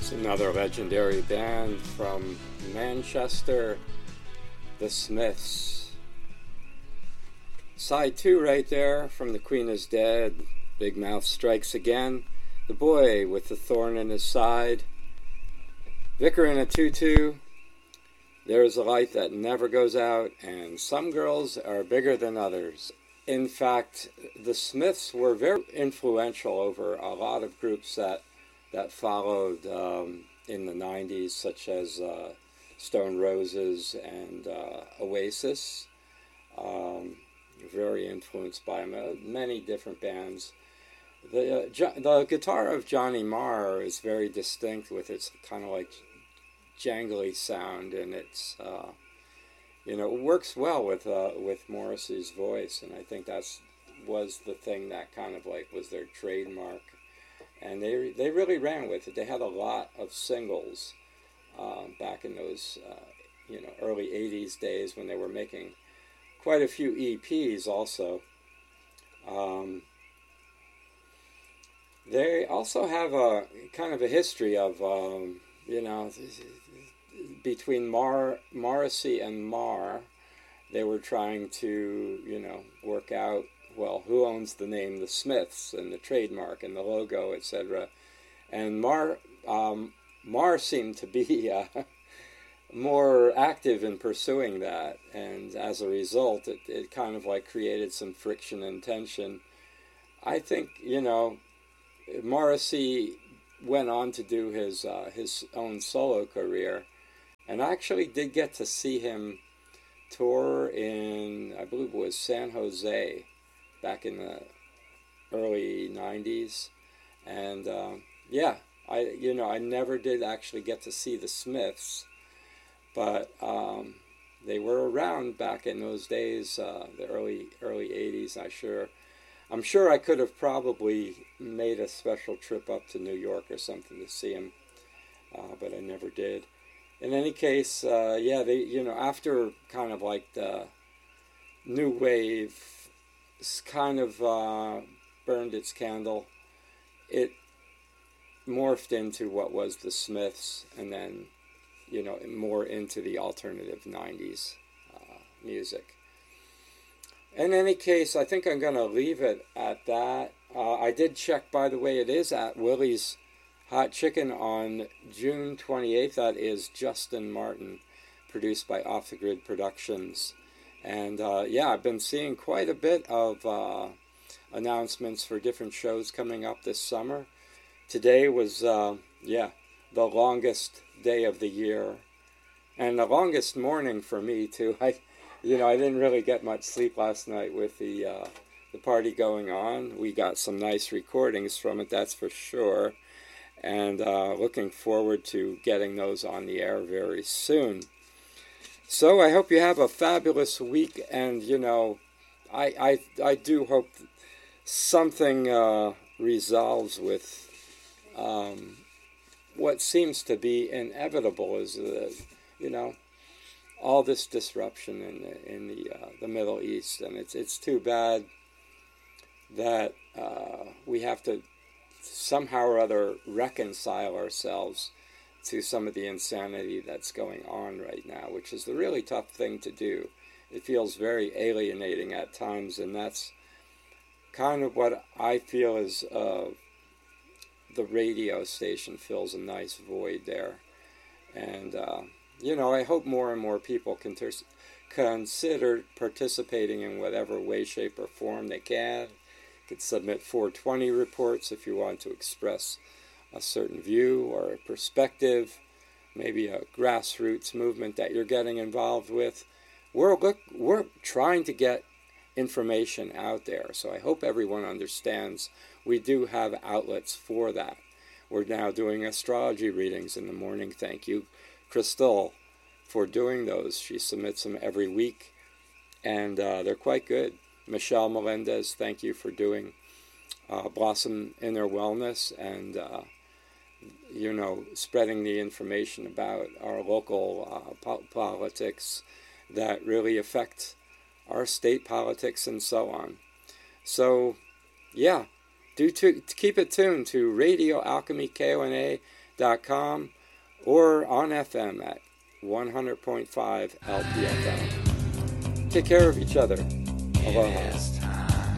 Another legendary band from Manchester, the Smiths. Side 2 right there from The Queen is Dead, Big Mouth Strikes Again, The Boy with the Thorn in His Side, Vicar in a Tutu, There is a Light That Never Goes Out, and Some Girls Are Bigger Than Others. In fact, the Smiths were very influential over a lot of groups that followed in the 90s, such as Stone Roses and Oasis. Very influenced by many different bands. The guitar of Johnny Marr is very distinct with its kind of like jangly sound, and it's it works well with Morrissey's voice, and I think was the thing that kind of like was their trademark. And they really ran with it. They had a lot of singles back in those early 80s days when they were making quite a few EPs also. They also have a kind of a history of, between Morrissey and Marr, they were trying to, work out, well, who owns the name The Smiths and the trademark and the logo, etc. And Marr seemed to be more active in pursuing that, and as a result, it kind of like created some friction and tension. I think, Morrissey went on to do his own solo career, and I actually did get to see him tour in, I believe it was San Jose, back in the early 90s, and I never did actually get to see the Smiths, but they were around back in those days, the early 80s. I'm sure I could have probably made a special trip up to New York or something to see them, but I never did. In any case, they after kind of like the new wave kind of burned its candle, it morphed into what was the Smiths, and then more into the alternative 90s music. In any case, I think I'm going to leave it at that. I did check, by the way, it is at Willie's Hot Chicken on June 28th. That is Justin Martin, produced by Off the Grid Productions. And I've been seeing quite a bit of announcements for different shows coming up this summer. Today was, the longest day of the year, and the longest morning for me too. I didn't really get much sleep last night with the party going on. We got some nice recordings from it, that's for sure, and looking forward to getting those on the air very soon. So I hope you have a fabulous week, and I do hope something resolves with what seems to be inevitable is all this disruption in the Middle East, and it's too bad that we have to somehow or other reconcile ourselves to some of the insanity that's going on right now, which is the really tough thing to do. It feels very alienating at times, and that's kind of what I feel is the radio station fills a nice void there. And, I hope more and more people consider participating in whatever way, shape, or form they can. You could submit 420 reports if you want to express a certain view or a perspective, maybe a grassroots movement that you're getting involved with. We're trying to get information out there, so I hope everyone understands we do have outlets for that. We're now doing astrology readings in the morning. Thank you, Crystal, for doing those. She submits them every week, and they're quite good. Michelle Melendez, thank you for doing Blossom Inner Wellness, and spreading the information about our local politics that really affect our state politics and so on. So, keep it tuned to Radio Alchemy, KONA, www.radioinfluence.com or on FM at 100.5 LPFM. Take care of each other. Aloha.